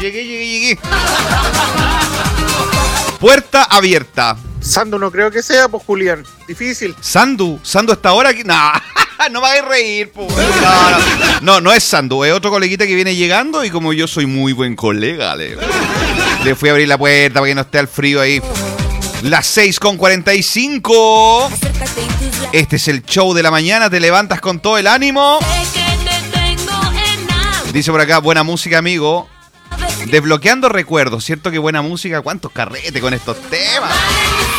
Llegué. Puerta abierta. Sandu no creo que sea, pues Julián. Difícil. Sandu hasta ahora aquí. No, no me hagas reír, pues. No es Sandu, es otro coleguita que viene llegando y como yo soy muy buen colega, le fui a abrir la puerta para que no esté al frío ahí. Las 6:45. Este es el show de la mañana, te levantas con todo el ánimo. Dice por acá, buena música, amigo. Desbloqueando recuerdos, ¿cierto que buena música? ¿Cuántos carretes con estos temas?